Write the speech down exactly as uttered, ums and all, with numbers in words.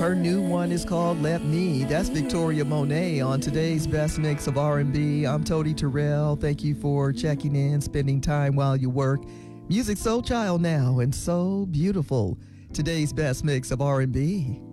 Her new one is called Let Me. That's Victoria Monet on today's Best Mix of R and B. I'm Tony Terrell. Thank you for checking in, spending time while you work. Music's so child now and so beautiful. Today's Best Mix of R and B.